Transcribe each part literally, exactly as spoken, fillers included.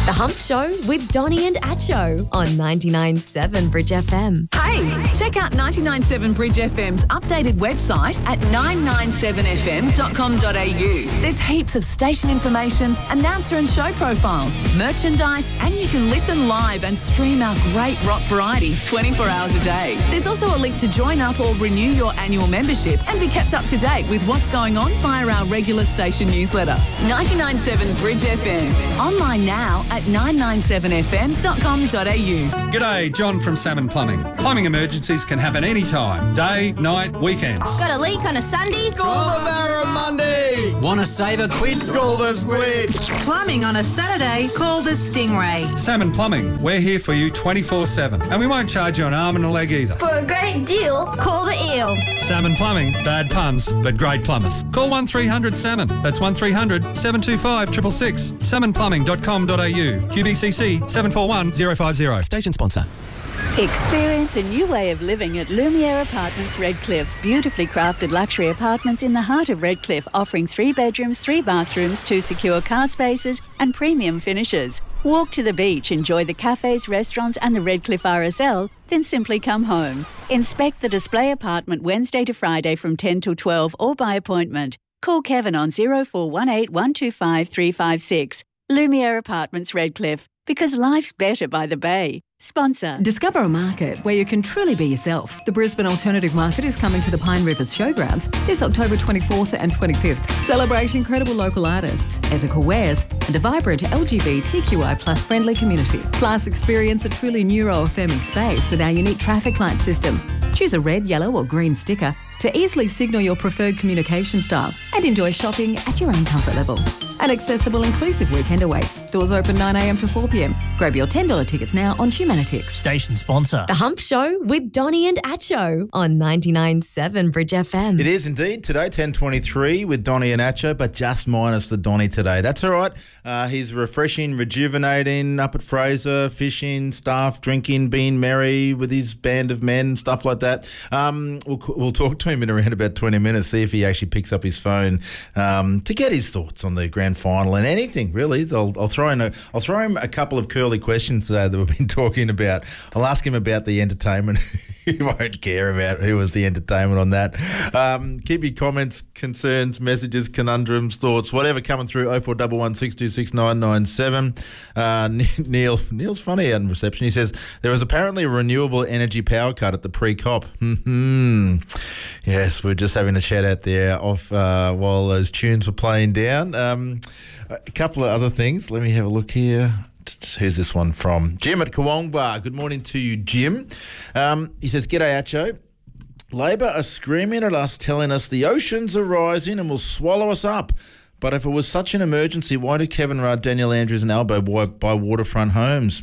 The Hump Show with Donnie and Acho on ninety-nine point seven Bridge F M. Hey, check out ninety-nine point seven Bridge F M's updated website at nine nine seven f m dot com dot a u. There's heaps of station information, announcer and show profiles, merchandise, and you can listen live and stream our great rock variety twenty-four hours a day. There's also a link to join up or renew your annual membership and be kept up to date with what's going on via our regular station newsletter. ninety-nine point seven Bridge F M. Online now at nine nine seven f m dot com dot a u. G'day, John from Salmon Plumbing. Plumbing emergencies can happen anytime, day, night, weekends. Got a leak on a Sunday? Call the Barra Monday. Want to save a quid? Call the Squid. Plumbing on a Saturday? Call the Stingray. Salmon Plumbing, we're here for you twenty-four seven, and we won't charge you an arm and a leg either. For a great deal, call the Eel. Salmon Plumbing, bad puns, but great plumbers. Call one three hundred salmon. That's one three hundred seven two five six six six. salmon plumbing dot com dot a u. Q B C C seven four one zero five zero. Station sponsor. Experience a new way of living at Lumiere Apartments Redcliffe. Beautifully crafted luxury apartments in the heart of Redcliffe, offering three bedrooms, three bathrooms, two secure car spaces and premium finishes. Walk to the beach, enjoy the cafes, restaurants and the Redcliffe R S L, then simply come home. Inspect the display apartment Wednesday to Friday from ten till twelve or by appointment. Call Kevin on zero four one eight one two five three five six. Lumiere Apartments Redcliffe, because life's better by the bay. Sponsor. Discover a market where you can truly be yourself. The Brisbane Alternative Market is coming to the Pine Rivers Showgrounds this October twenty-fourth and twenty-fifth. Celebrate incredible local artists, ethical wares and a vibrant L G B T Q I plus friendly community. Plus experience a truly neuro-affirming space with our unique traffic light system. Choose a red, yellow or green sticker to easily signal your preferred communication style and enjoy shopping at your own comfort level. An accessible, inclusive weekend awaits. Doors open nine a m to four p m. Grab your ten dollars tickets now on Humanitix. Station sponsor. The Hump Show with Donnie and Acho on ninety-nine point seven Bridge F M. It is indeed today, ten twenty-three with Donnie and Acho, but just minus the Donnie today. That's all right. Uh, he's refreshing, rejuvenating, up at Fraser, fishing, staff, drinking, being merry with his band of men, stuff like that. Um, we'll, we'll talk to him in around about twenty minutes, see if he actually picks up his phone um, to get his thoughts on the grand final and anything really. I'll, I'll throw in a, I'll throw him a couple of curly questions today that we've been talking about. I'll ask him about the entertainment. He won't care about who was the entertainment on that. Um, keep your comments, concerns, messages, conundrums, thoughts, whatever coming through oh four one one six two six nine nine seven. Uh, Neil, Neil's funny out in reception. He says there was apparently a renewable energy power cut at the pre-COP. Mm-hmm. Yes, we're just having a chat out there off uh, while those tunes were playing down. Um, a couple of other things. Let me have a look here. Who's this one from? Jim at Kawongbar. Good morning to you, Jim. Um, he says, G'day, Acho. Labor are screaming at us, telling us the oceans are rising and will swallow us up. But if it was such an emergency, why do Kevin Rudd, Daniel Andrews and Albo buy waterfront homes?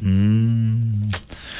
Mm.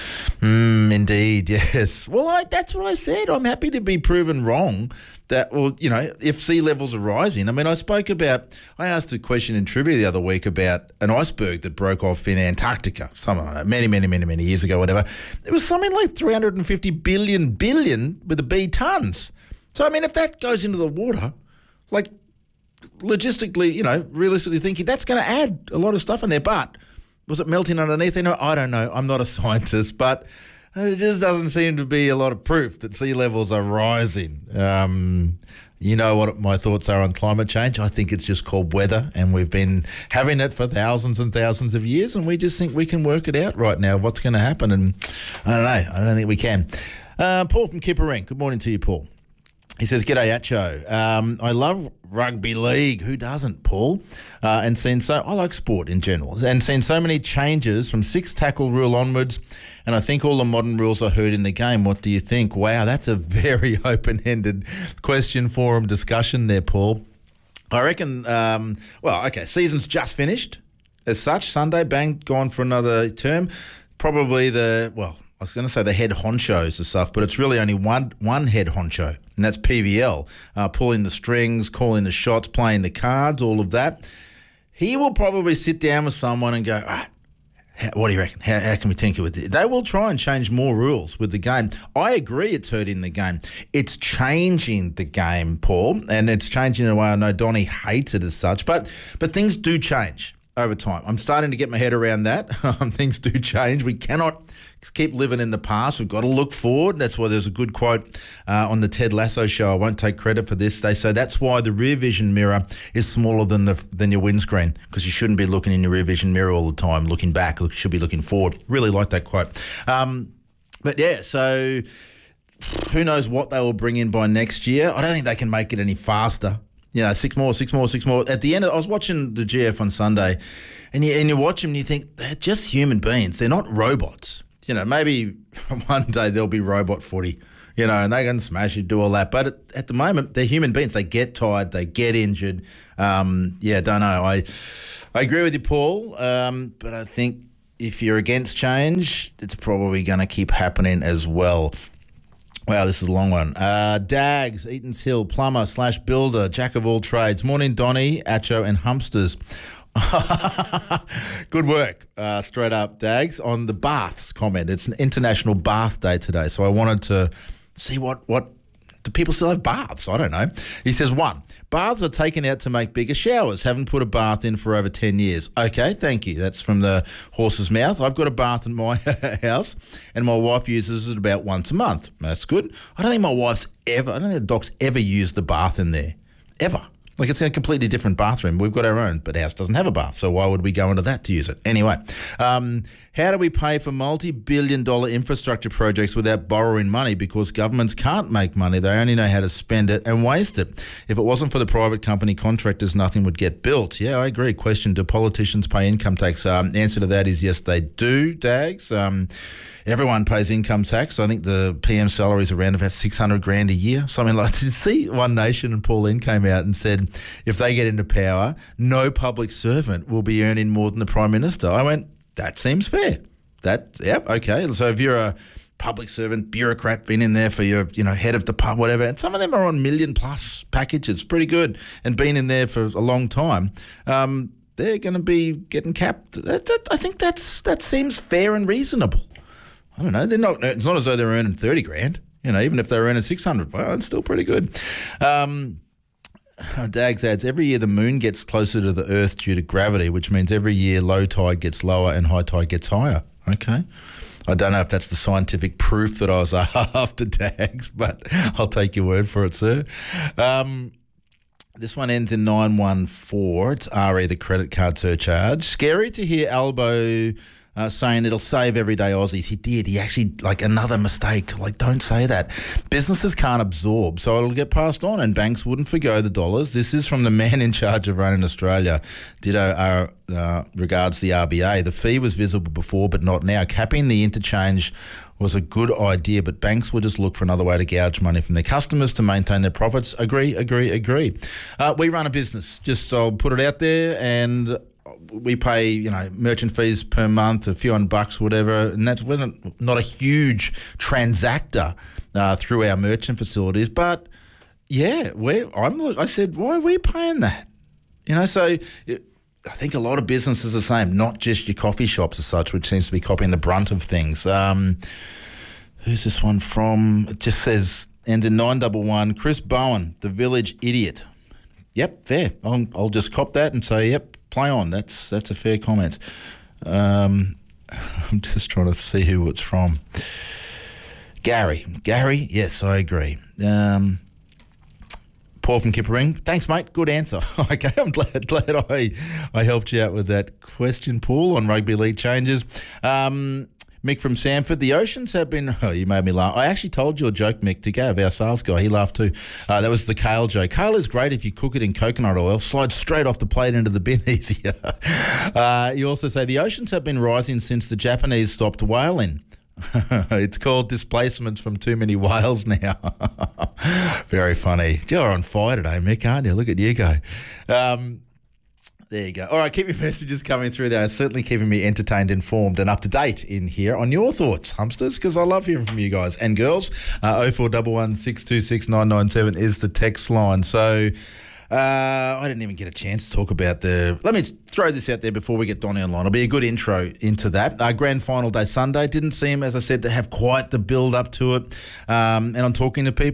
Mm, indeed, yes. Well, I, that's what I said. I'm happy to be proven wrong that, well, you know, if sea levels are rising. I mean, I spoke about, I asked a question in trivia the other week about an iceberg that broke off in Antarctica, some, I don't know, many, many, many, many years ago, whatever. It was something like three hundred fifty billion, billion with a B tons. So, I mean, if that goes into the water, like, logistically, you know, realistically thinking, that's going to add a lot of stuff in there. But was it melting underneath? You know, I don't know. I'm not a scientist, but it just doesn't seem to be a lot of proof that sea levels are rising. Um, you know what my thoughts are on climate change. I think it's just called weather, and we've been having it for thousands and thousands of years, and we just think we can work it out right now, what's going to happen. And I don't know. I don't think we can. Uh, Paul from Kipparing. Good morning to you, Paul. He says, G'day, Acho. Um, I love rugby league. Who doesn't, Paul? Uh, and seen so, I like sport in general, and seen so many changes from six tackle rule onwards, and I think all the modern rules are hurting the game. What do you think? Wow, that's a very open-ended question, forum discussion there, Paul. I reckon, um, well, okay, season's just finished. As such, Sunday, bang, gone for another term. Probably the, well, I was going to say the head honchos and stuff, but it's really only one one head honcho, and that's P V L, uh, pulling the strings, calling the shots, playing the cards, all of that. He will probably sit down with someone and go, all right, what do you reckon? How, how can we tinker with it? They will try and change more rules with the game. I agree it's hurting the game. It's changing the game, Paul, and it's changing in a way I know Donnie hates it as such, but but things do change. over time. I'm starting to get my head around that. Things do change. We cannot keep living in the past. We've got to look forward. That's why there's a good quote uh, on the Ted Lasso show. I won't take credit for this. They say that's why the rear vision mirror is smaller than the than your windscreen, because you shouldn't be looking in your rear vision mirror all the time, looking back. You should be looking forward. Really like that quote. Um, but yeah, so who knows what they will bring in by next year. I don't think they can make it any faster. You know, six more, six more, six more. At the end, of, I was watching the G F on Sunday, and you, and you watch them and you think, they're just human beings. They're not robots. You know, maybe one day there'll be robot footy, you know, and they can smash it, do all that. But at, at the moment, they're human beings. They get tired. They get injured. Um, yeah, don't know. I I agree with you, Paul, um, but I think if you're against change, it's probably going to keep happening as well. Wow, this is a long one. Uh, Dags, Eatons Hill, plumber slash builder, jack of all trades. Morning, Donny, Acho and Humpsters. Good work, uh, straight up, Dags, on the baths comment. It's an International Bath Day today, so I wanted to see what, what do people still have baths? I don't know. He says, one, baths are taken out to make bigger showers. Haven't put a bath in for over ten years. Okay, thank you. That's from the horse's mouth. I've got a bath in my house, and my wife uses it about once a month. That's good. I don't think my wife's ever, I don't think the doc's ever used the bath in there. Ever. Like, it's in a completely different bathroom. We've got our own, but ours doesn't have a bath, so why would we go into that to use it? Anyway, um, how do we pay for multi-billion dollar infrastructure projects without borrowing money? Because governments can't make money. They only know how to spend it and waste it. If it wasn't for the private company contractors, nothing would get built. Yeah, I agree. Question, do politicians pay income tax? Um, answer to that is yes, they do, Dags. Um, everyone pays income tax. I think the P M salary is around about six hundred grand a year, something like that. You see, One Nation and Pauline came out and said, if they get into power, no public servant will be earning more than the Prime Minister. I went, that seems fair. That, yep, okay. So if you're a public servant, bureaucrat, been in there for your, you know, head of department, whatever, and some of them are on million plus packages, pretty good, and been in there for a long time, um, they're going to be getting capped. That, that, I think that's that seems fair and reasonable. I don't know. They're not. It's not as though they're earning thirty grand. You know, even if they're earning six hundred, well, it's still pretty good. Um, Dags adds, every year the moon gets closer to the Earth due to gravity, which means every year low tide gets lower and high tide gets higher. Okay. I don't know if that's the scientific proof that I was after, Dags, but I'll take your word for it, sir. Um, this one ends in nine one four. It's R E, the credit card surcharge. Scary to hear Albo Uh, saying it'll save everyday Aussies. He did. He actually, like, another mistake. Like, don't say that. Businesses can't absorb, so it'll get passed on, and banks wouldn't forgo the dollars. This is from the man in charge of running Australia. Ditto uh, uh, regards the R B A. The fee was visible before, but not now. Capping the interchange was a good idea, but banks will just look for another way to gouge money from their customers to maintain their profits. Agree, agree, agree. Uh, we run a business. Just, I'll put it out there, and we pay, you know, merchant fees per month, a few hundred bucks, whatever, and that's we're not a huge transactor uh, through our merchant facilities. But yeah, we I'm. I said, why are we paying that? You know, so it, I think a lot of businesses are the same, not just your coffee shops as such, which seems to be copying the brunt of things. Um, who's this one from? It just says ends in nine double one. Chris Bowen, the village idiot. Yep, fair. I'll, I'll just cop that and say, yep. Play on. That's that's a fair comment. Um, I'm just trying to see who it's from. Gary. Gary, yes, I agree. Um, Paul from Kippering. Thanks, mate. Good answer. Okay, I'm glad glad I I helped you out with that question, Paul, on rugby league changes. Um, Mick from Sanford. The Oceans have been... Oh, you made me laugh. I actually told you a joke, Mick, to Gav, our sales guy. He laughed too. Uh, that was the kale joke. Kale is great if you cook it in coconut oil. Slides straight off the plate into the bin easier. uh, you also say the oceans have been rising since the Japanese stopped whaling. It's called displacements from too many whales now. Very funny. You're on fire today, Mick, aren't you? Look at you go. Um... There you go. All right, keep your messages coming through there. Certainly keeping me entertained, informed and up to date in here on your thoughts, Humpsters, because I love hearing from you guys and girls. Uh, oh four one one, six two six, nine nine seven is the text line. So uh, I didn't even get a chance to talk about the... Let me throw this out there before we get Donny online. It'll be a good intro into that. Uh, grand final day Sunday. Didn't seem, as I said, to have quite the build up to it. Um, and I'm talking to people.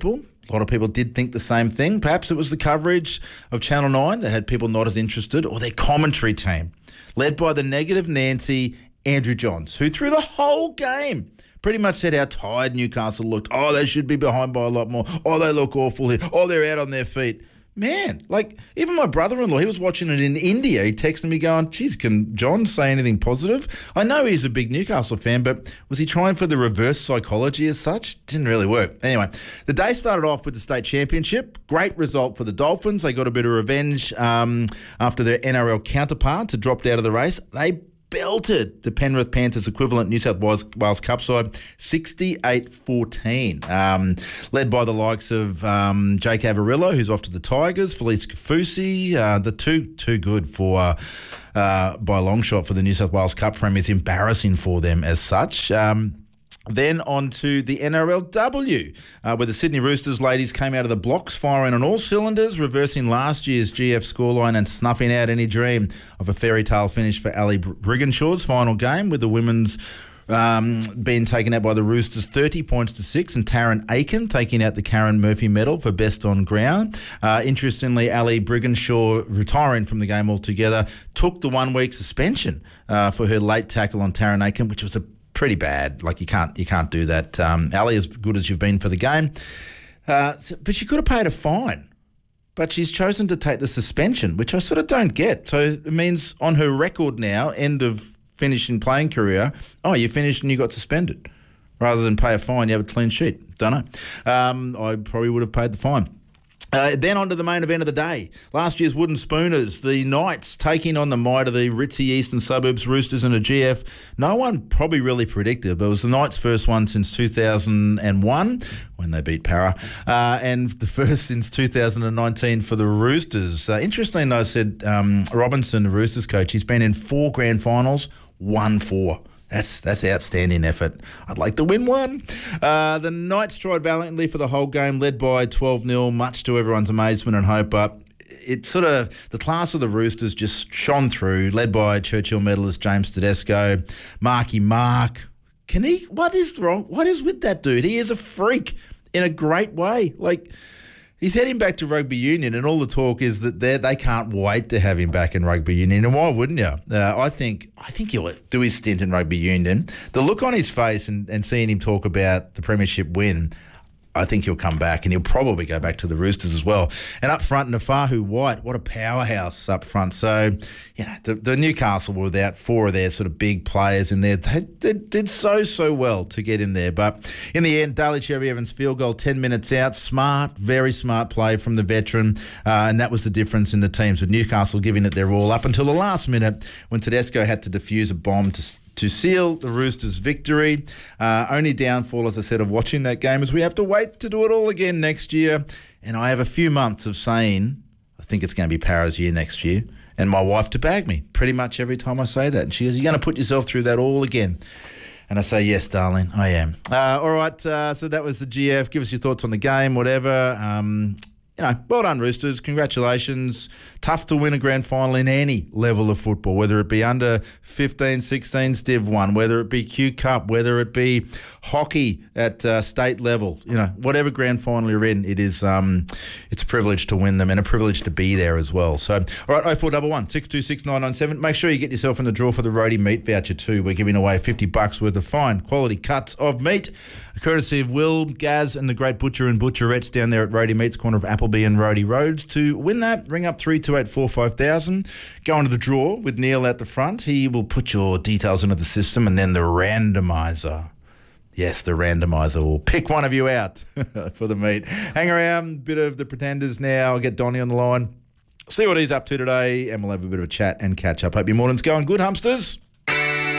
A lot of people did think the same thing. Perhaps it was the coverage of Channel nine that had people not as interested, or their commentary team, led by the negative Nancy, Andrew Johns, who through the whole game pretty much said how tired Newcastle looked. Oh, they should be behind by a lot more. Oh, they look awful here. Oh, they're out on their feet. Man, like, even my brother-in-law, he was watching it in India. He texted me going, geez, can John say anything positive? I know he's a big Newcastle fan, but was he trying for the reverse psychology as such? Didn't really work. Anyway, the day started off with the state championship. Great result for the Dolphins. They got a bit of revenge um, after their N R L counterparts had dropped out of the race. They belted the Penrith Panthers equivalent New South Wales, Wales Cup side sixty-eight fourteen, um, led by the likes of um, Jake Avarillo, who's off to the Tigers, Felice Kafusi, uh, the two too good for uh, uh, by a long shot for the New South Wales Cup premiers. Embarrassing for them as such. Um, Then on to the N R L W, uh, where the Sydney Roosters ladies came out of the blocks firing on all cylinders, reversing last year's G F scoreline and snuffing out any dream of a fairy tale finish for Ali Brigginshaw's final game, with the women's um, being taken out by the Roosters thirty points to six, and Taryn Aiken taking out the Karen Murphy medal for best on ground. Uh, interestingly, Ali Brigginshaw, retiring from the game altogether, took the one-week suspension uh, for her late tackle on Taryn Aiken, which was a pretty bad. Like, you can't you can't do that. Um, Ali, as good as you've been for the game, uh, so, but she could have paid a fine. But she's chosen to take the suspension, which I sort of don't get. So it means on her record now, end of finishing playing career, oh, you finished and you got suspended. Rather than pay a fine, you have a clean sheet. Don't know. Um, I probably would have paid the fine. Uh, then on to the main event of the day. Last year's Wooden Spooners, the Knights taking on the might of the ritzy Eastern Suburbs Roosters in a G F. No one probably really predicted, but it was the Knights' first one since two thousand one when they beat Para, uh, and the first since two thousand nineteen for the Roosters. Uh, interestingly, though, said um, Robinson, the Roosters coach, he's been in four grand finals, won four. That's that's outstanding effort. I'd like to win one. Uh, the Knights tried valiantly for the whole game, led by twelve nil, much to everyone's amazement and hope. But it sort of, the class of the Roosters just shone through, led by Churchill medalist James Tedesco, Marky Mark. Can he? What is wrong? What is with that dude? He is a freak in a great way. Like, he's heading back to rugby union, and all the talk is that they they can't wait to have him back in rugby union. And why wouldn't you? Uh, I think I think he'll do his stint in rugby union. The look on his face and, and seeing him talk about the premiership win, I think he'll come back, and he'll probably go back to the Roosters as well. And up front, Nafahu White, what a powerhouse up front. So, you know, the, the Newcastle were without four of their sort of big players in there. They, they did so, so well to get in there. But in the end, Daly Cherry Evans field goal ten minutes out. Smart, very smart play from the veteran. Uh, and that was the difference in the teams, with Newcastle giving it their all up until the last minute when Tedesco had to defuse a bomb to to seal the Roosters' victory. Uh, only downfall, as I said, of watching that game is we have to wait to do it all again next year. And I have a few months of saying, I think it's going to be Para's year next year. And my wife to bag me pretty much every time I say that. And she goes, you're going to put yourself through that all again. And I say, yes, darling, I am. Uh, all right, uh, so that was the G F. Give us your thoughts on the game, whatever. Um, you know, well done, Roosters. Congratulations. Tough to win a grand final in any level of football, whether it be under fifteen, sixteens Div one, whether it be Q Cup, whether it be hockey at uh, state level. You know, whatever grand final you're in, it is um, it's a privilege to win them and a privilege to be there as well. So, all right, oh four one one, six two six, nine nine seven. Make sure you get yourself in the draw for the Roadie Meat voucher too. We're giving away fifty bucks worth of fine quality cuts of meat, courtesy of Will, Gaz, and the great butcher and butcherettes down there at Roadie Meats, corner of Appleby and Roadie Roads. To win that, ring up three two eight four five thousand. Go into the draw with Neil at the front. He will put your details into the system, and then the randomizer. Yes, the randomizer will pick one of you out for the meet. Hang around, bit of the Pretenders now. I'll get Donnie on the line, see what he's up to today, and we'll have a bit of a chat and catch up. Hope your morning's going good, Humpsters.